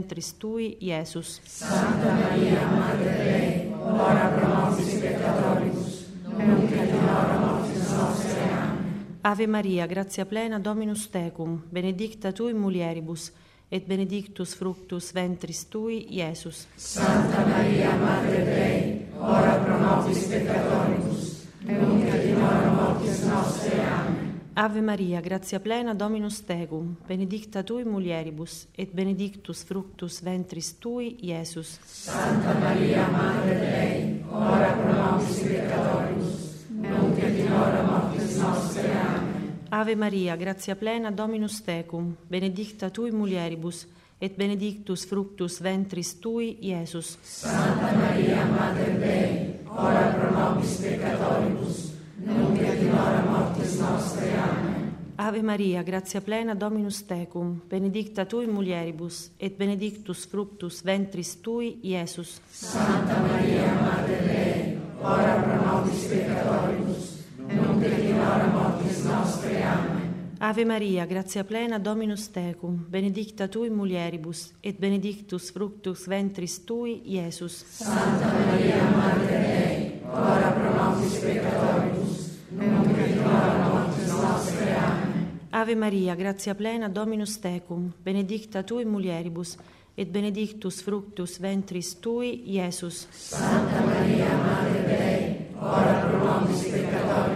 ventris tui, Iesus. Santa Maria, Madre Dei, ora pro nobis peccatoribus, nunc et in hora mortis nostre. Amen. Ave Maria, grazia plena, Dominus tecum, benedicta tui in mulieribus, et benedictus fructus ventris tui, Iesus. Santa Maria, Madre Dei, ora pro nobis peccatoribus, nunc et in hora mortis nostre. Amen. Ave Maria, grazia plena, Dominus tecum, benedicta tui in mulieribus, et benedictus fructus ventris tui, Iesus. Santa Maria, Madre Dei, ora pro nobis peccatoribus, nunc et in hora mortis nostre. Amen. Ave Maria, grazia plena, Dominus tecum, benedicta tui in mulieribus, et benedictus fructus ventris tui, Iesus. Santa Maria, Madre Dei, ora pro nobis peccatoribus, nunc et in hora mortis nostre. Amen. Ave Maria, grazia plena, Dominus tecum, benedicta tui in mulieribus, et benedictus fructus ventris tui, Iesus. Santa Maria, Madre Dei, ora pro nobis peccatoribus, nunc et in hora mortis nostre. Amen. Ave Maria, grazia plena, Dominus tecum, benedicta tui in mulieribus, et benedictus fructus ventris tui, Iesus. Santa Maria, Madre Dei, ora pro nobis peccatoribus, nunc et in hora mortis nostre. Amen. Ave Maria, grazia plena, Dominus tecum, benedicta tui in mulieribus, et benedictus fructus ventris tui, Iesus. Santa Maria, Madre Dei, ora pro nobis peccatoribus,